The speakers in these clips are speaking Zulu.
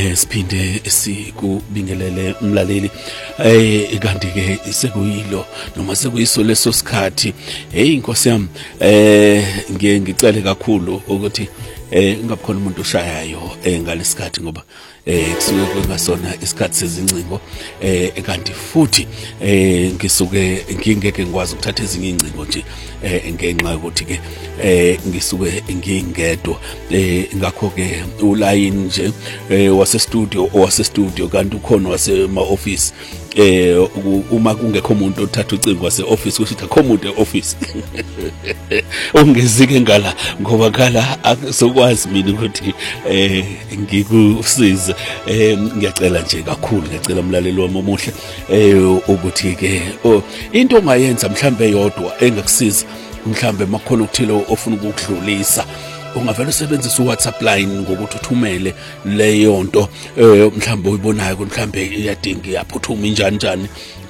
siphinde sikubingelele umlaleli kanti ke sekuyilo noma sekuyiso leso sikhathi inkosi yami ngicela kakhulu ukuthi ungabukhona umuntu oshayayo ngalesikhathi ngoba kusuke kungasona isikhathi sezincingo kanti futhi ngisuke ngingeke ngikwazi ukuthatha ezinye incingo nje ngenxa yokuthi ke ngisuke ngingedwa ngakho ke ulayini nje wase studio kanti ukhona wasema office uma kungekho umuntu othatha ucingo wase office kusho ukuthi akho umuntu e-office ongezike ngala ngoba kala akusokwazi mina ukuthi ngikusize ngiyacela nje kakhulu ngiyacela umlaleli wami omuhle ukuthi ke into ongayenza mhlambe yodwa engakusiza mhlambe makhona ukuthile ofuna ukudlulisa ungavela usebenzisa uWhatsApp line ngokuthi uthumele leyo nto mhlambe uyibonayo ukuthi mhlambe iyadinga yaphuthuma njani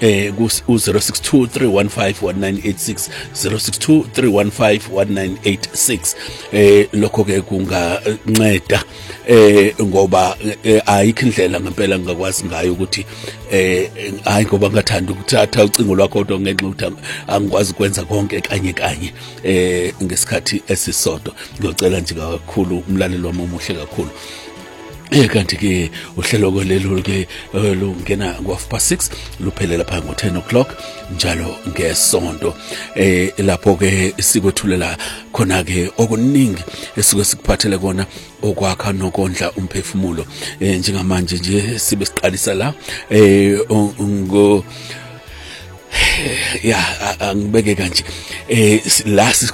ku 0623151986 lokho ke kunganceda ngoba ayikho indlela ngempela ngakwazi ngayo ukuthi hayi ngoba ngathanda ukuthatha ucingo lwakho kodwa ngenxa ukuthi angikwazi ukwenza konke kanye ngesikhathi esisodwa ngiyocela nje kakhulu umlaleli wami omuhle kakhulu kanti ke uhlelo lelo ke lungena ngo6 luphelela phakathi ngo10 o'clock njalo ngesonto lapho ke sikwethulela khona ke okuningi esike sikuphathele kona okwakha nokondla umphefumulo njengamanje nje sibe siqalisa la ngo angibeke kanje la